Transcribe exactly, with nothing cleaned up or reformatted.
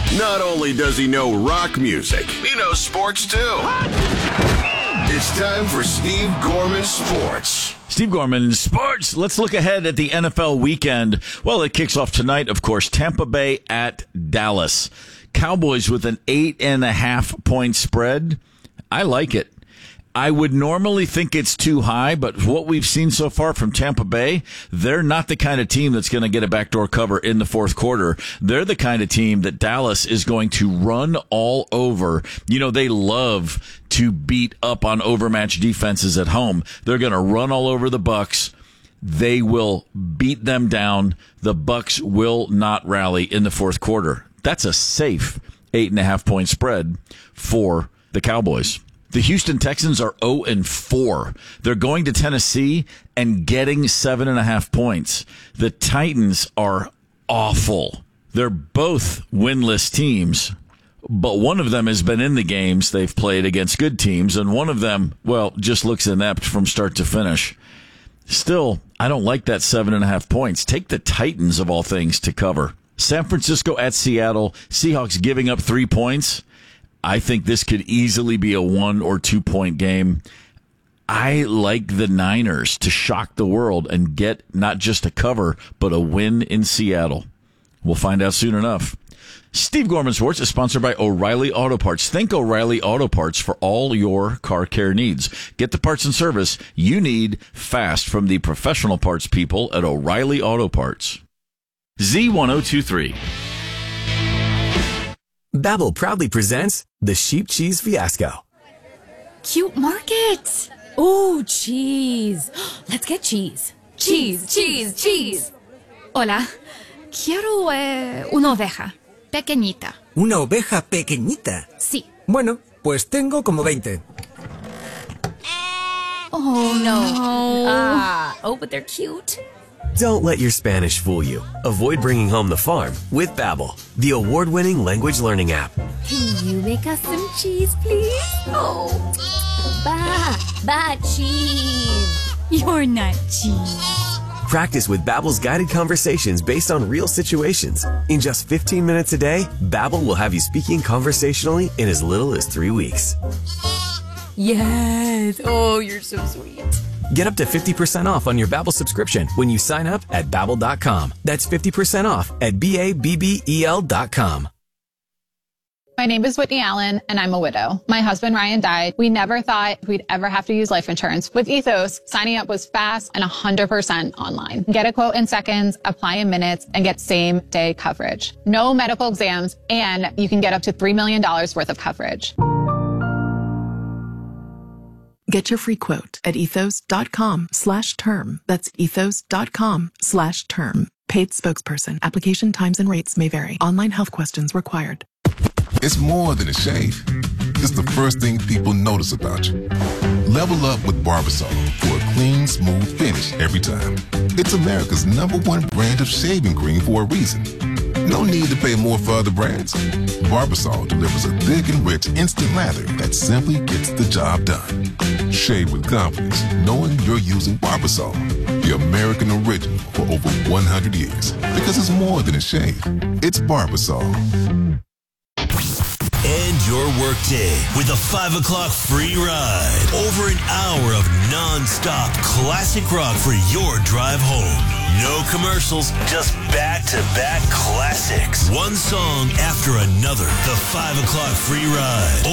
Not only does he know rock music, he knows sports too. It's time for Steve Gorman Sports. Steve Gorman Sports. Let's look ahead at the N F L weekend. Well, it kicks off tonight, of course. Tampa Bay at Dallas. Cowboys with an eight and a half point spread. I like it. I would normally think it's too high, but what we've seen so far from Tampa Bay, they're not the kind of team that's going to get a backdoor cover in the fourth quarter. They're the kind of team that Dallas is going to run all over. You know, they love to beat up on overmatched defenses at home. They're going to run all over the Bucs. They will beat them down. The Bucs will not rally in the fourth quarter. That's a safe eight and a half point spread for the Cowboys. The Houston Texans are oh and four. They're going to Tennessee and getting seven and a half points. The Titans are awful. They're both winless teams, but one of them has been in the games they've played against good teams, and one of them, well, just looks inept from start to finish. Still, I don't like that seven and a half points. Take the Titans, of all things, to cover. San Francisco at Seattle. Seahawks giving up three points. I think this could easily be a one or two point game. I like the Niners to shock the world and get not just a cover, but a win in Seattle. We'll find out soon enough. Steve Gorman Sports is sponsored by O'Reilly Auto Parts. Think O'Reilly Auto Parts for all your car care needs. Get the parts and service you need fast from the professional parts people at O'Reilly Auto Parts. Z ten twenty-three. Babbel proudly presents the Sheep Cheese Fiasco. Cute market. Ooh, cheese. Let's get cheese. Cheese, cheese, cheese. Hola. Quiero eh, una oveja. Pequeñita. ¿Una oveja pequeñita? Sí. Bueno, pues tengo como veinte. Oh, no. Ah, oh, but they're cute. Don't let your Spanish fool you. Avoid bringing home the farm with Babbel, the award-winning language learning app. Can you make us some cheese, please? Oh, ba, ba cheese. You're not cheese. Practice with Babbel's guided conversations based on real situations. In just fifteen minutes a day, Babbel will have you speaking conversationally in as little as three weeks. Yes. Oh, you're so sweet. Get up to fifty percent off on your Babbel subscription when you sign up at Babbel dot com. That's fifty percent off at B A B B E L dot com. My name is Whitney Allen, and I'm a widow. My husband, Ryan, died. We never thought we'd ever have to use life insurance. With Ethos, signing up was fast and one hundred percent online. Get a quote in seconds, apply in minutes, and get same-day coverage. No medical exams, and you can get up to three million dollars worth of coverage. Get your free quote at ethos.com slash term. That's ethos.com slash term. Paid spokesperson. Application times and rates may vary. Online health questions required. It's more than a shave. It's the first thing people notice about you. Level up with Barbasol for a clean, smooth finish every time. It's America's number one brand of shaving cream for a reason. No need to pay more for other brands. Barbasol delivers a thick and rich instant lather that simply gets the job done. Shave with confidence, knowing you're using Barbasol, the American original for over one hundred years. Because it's more than a shave. It's Barbasol. End your workday with a five o'clock free ride. Over an hour of non-stop classic rock for your drive home. No commercials, just back-to-back classics. One song after another. The five o'clock free ride.